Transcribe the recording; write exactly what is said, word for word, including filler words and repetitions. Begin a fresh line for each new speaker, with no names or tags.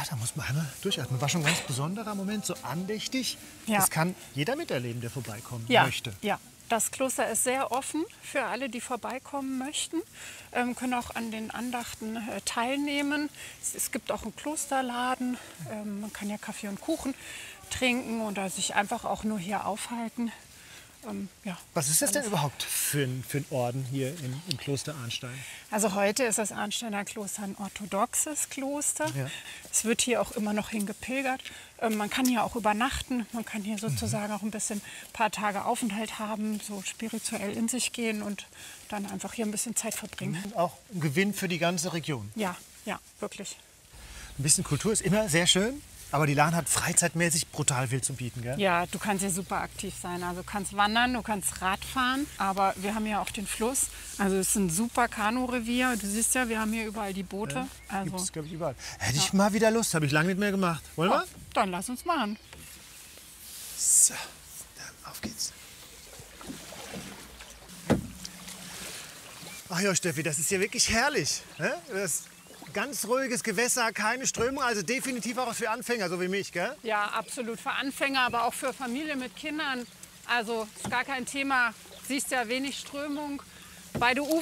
da muss man einmal durchatmen. War schon ein ganz besonderer Moment, so andächtig.
Ja.
Das kann jeder miterleben, der vorbeikommen
Ja,
möchte.
ja. Das Kloster ist sehr offen für alle, die vorbeikommen möchten, ähm, können auch an den Andachten äh, teilnehmen. Es, es gibt auch einen Klosterladen, ähm, man kann ja Kaffee und Kuchen trinken oder sich einfach auch nur hier aufhalten. Ähm, ja,
Was ist das denn
alles.
überhaupt für ein, für ein Orden hier in, im Kloster Arnstein?
Also heute ist das Arnsteiner Kloster ein orthodoxes Kloster.
Ja.
Es wird hier auch immer noch hingepilgert. Ähm, man kann hier auch übernachten. Man kann hier sozusagen auch ein bisschen ein paar Tage Aufenthalt haben, so spirituell in sich gehen und dann einfach hier ein bisschen Zeit verbringen.
Und auch ein Gewinn für die ganze Region.
Ja, ja, wirklich.
Ein bisschen Kultur ist immer sehr schön, aber die Lahn hat freizeitmäßig brutal viel zu bieten, gell?
Ja, du kannst hier super aktiv sein. Also du kannst wandern, du kannst Rad fahren, aber wir haben ja auch den Fluss. Also es ist ein super Kanurevier. Du siehst ja, wir haben hier überall die Boote.
Ja,
Also,
Gibt es, glaube ich, überall. Hätte ich mal wieder Lust, habe ich lange nicht mehr gemacht. Wollen wir?
oh, dann lass uns machen.
So, dann auf geht's. Ach ja, Steffi, das ist ja wirklich herrlich. Ne? Das ganz ruhiges Gewässer, keine Strömung, also definitiv auch für Anfänger, so wie mich, gell?
Ja, absolut. Für Anfänger, aber auch für Familien mit Kindern. Also ist gar kein Thema. Siehst ja wenig Strömung. Beide Ufer